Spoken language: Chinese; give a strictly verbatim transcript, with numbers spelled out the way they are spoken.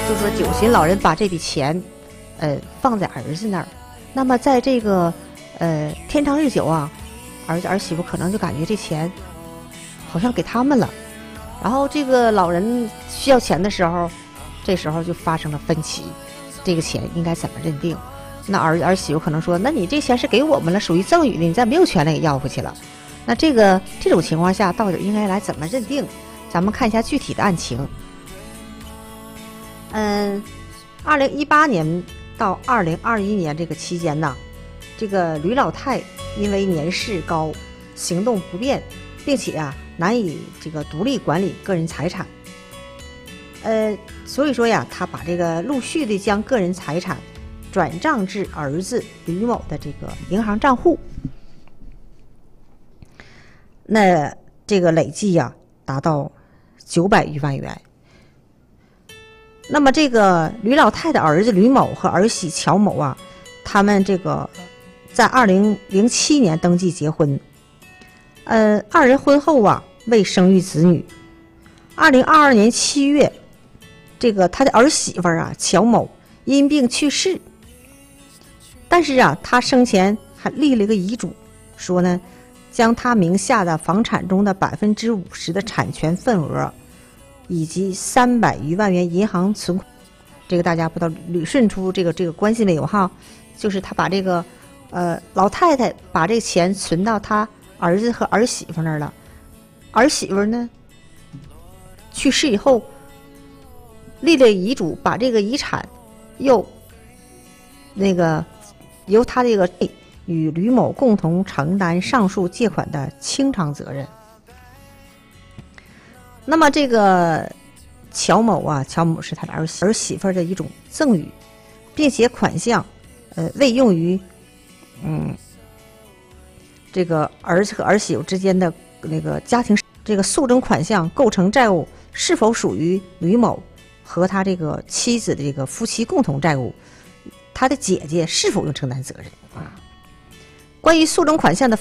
就说九旬老人把这笔钱，呃，放在儿子那儿。那么在这个呃天长日久啊，儿子儿媳妇可能就感觉这钱好像给他们了。然后这个老人需要钱的时候，这时候就发生了分歧，这个钱应该怎么认定？那儿儿媳妇可能说：“那你这钱是给我们了，属于赠与的，你再没有权利给要回去了。”那这个这种情况下，到底应该来怎么认定？咱们看一下具体的案情。嗯，二零一八年到二零二一年这个期间呢，这个吕老太因为年事高，行动不便，并且啊难以这个独立管理个人财产，呃，所以说呀，他把这个陆续的将个人财产转账至儿子吕某的这个银行账户，那这个累计呀达到九百余万元。那么这个吕老太的儿子吕某和儿媳乔某啊，他们这个在二零零七年登记结婚，呃，二人婚后啊未生育子女。二零二二年七月，这个他的儿媳妇啊乔某因病去世，但是啊，他生前还立了一个遗嘱，说呢，将他名下的房产中的百分之五十的产权份额，以及三百余万元银行存款，这个大家不知道捋顺出这个这个关系没有哈？就是他把这个呃老太太把这钱存到他儿子和儿媳妇那儿了，儿媳妇呢去世以后立了遗嘱，把这个遗产又那个由他这个与吕某共同承担上述借款的清偿责任。那么这个乔某啊，乔某是他的儿媳儿媳妇的一种赠与，并且款项呃未用于嗯这个儿子和儿媳妇之间的那个家庭，这个诉争款项构成债务是否属于吕某和他这个妻子的这个夫妻共同债务，他的姐姐是否用承担责任啊？关于诉争款项的